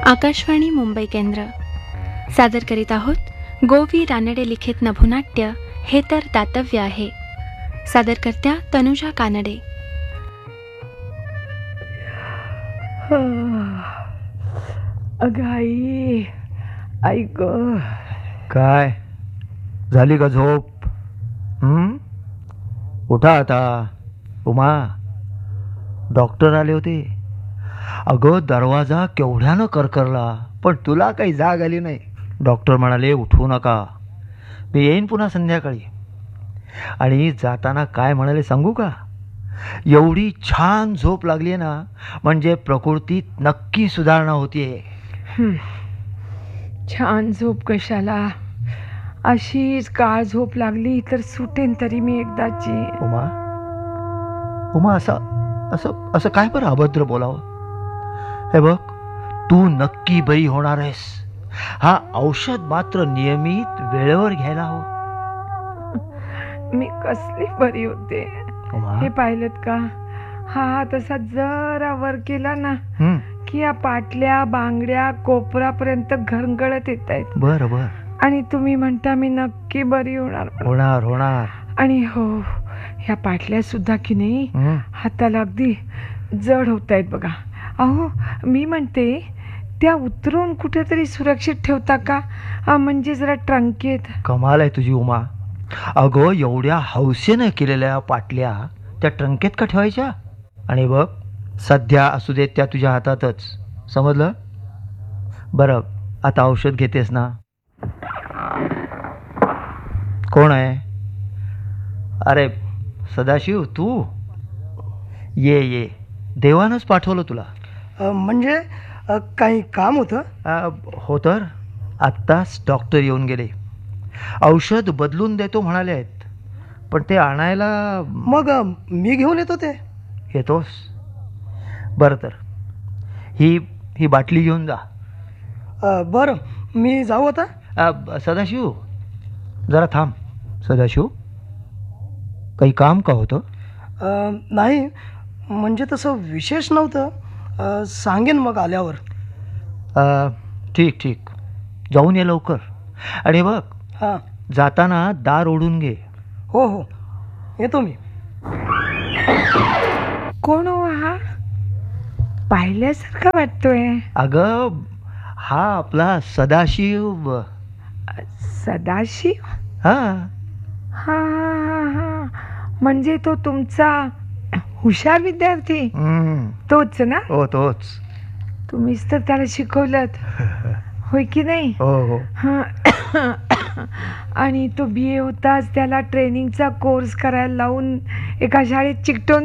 आकाशवाणी मुंबई केंद्र सादर करीत आहोत गोवी रानडे लिखित नभोनाट्य हे तर दातव्य आहे. सादरकर्त्या तनुजा कानडे. अगं आई, आई ग. काय झाली का झोप? उठा आता. उमा, डॉक्टर आले होते. अगं दरवाजा केवढ्यानं करकरला, पण तुला काही जाग आली नाही. डॉक्टर म्हणाले उठवू नका, मी येईन पुन्हा संध्याकाळी. आणि जाताना काय म्हणाले सांगू का? एवढी छान झोप लागली ना, म्हणजे प्रकृतीत नक्की सुधारणा होतीये. छान झोप कशाला, अशीच काळ झोप लागली तर सुटेन तरी मी एकदाची. उमा, उमा, असं असं असं काय बरं अभद्र बोलावं? हे बघ, तू नक्की बरी होणार आहेस. हा औषध मात्र नियमित वेळेवर घ्यायला हवं. मी कसली बरी होते उमा, हे पाहिलत का? हा तसा जरा वर केला ना की या पाटल्या बांगड्या कोपरापर्यंत घरंगळत येत आहेत. बर बर. आणि तुम्ही म्हणता मी नक्की बरी होणार. होणार होणार. आणि हो, ह्या पाटल्या सुद्धा की नाही हाताला अगदी जड होत आहेत बघा. अहो, मी म्हणते त्या उतरून कुठेतरी सुरक्षित ठेवता का? म्हणजे जरा ट्रंकेत. कमाल आहे तुझी उमा. अगं एवढ्या हौसेनं केलेल्या पाटल्या त्या ट्रंकेत का ठेवायच्या? आणि बघ, सध्या असू देत त्या तुझ्या हातातच, समजलं? बरं, आता औषध घेतेस ना? कोण आहे? अरे सदाशिव, तू ये ये, देवानंच पाठवलं तुला. म्हणजे काही काम होतं? हो तर, आत्ताच डॉक्टर येऊन गेले. औषध बदलून देतो म्हणाले आहेत, पण ते आणायला. मग मी घेऊन येतो. ते येतोस? बरं, तर ही बाटली घेऊन जा. बरं, मी जाऊ आता. सदाशिव जरा थांब. सदाशिव, काही काम का होतं? नाही, म्हणजे तसं विशेष नव्हतं. सांगेन मग आल्यावर. ठीक ठीक, जाऊन ये लवकर. आणि बघ, हां, जाताना दार ओढून घे. हो हो, येतो मी. कोण हो हा? पाहिल्यासारखा वाटतोय. अगं, हा आपला सदाशिव. सदाशिव? हा हा हा हा, म्हणजे तो तुमचा हुशार विद्यार्थी तोच ना? हो, तोच. तुम्हीच तर त्याला शिकवलं होय की नाही? हो हो. आणि तो BA होताच त्याला ट्रेनिंगचा कोर्स करायला लावून एका शाळेत चिकटवून